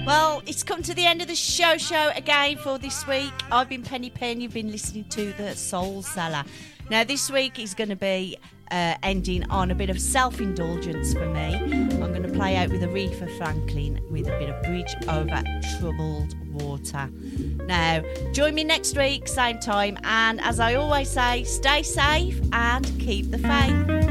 Well, it's come to the end of the show again for this week. I've been Penny Pen. You've been listening to The Soul Seller. Now, this week is going to be ending on a bit of self-indulgence for me. I'm going to play out with Aretha Franklin with a bit of Bridge Over Troubled Water. Now, join me next week, same time. And as I always say, stay safe and keep the faith.